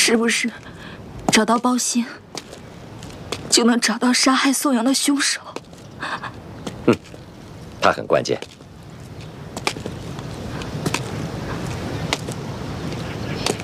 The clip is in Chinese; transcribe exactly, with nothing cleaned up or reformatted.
是不是找到包心，就能找到杀害宋阳的凶手？ 哼，他很关键。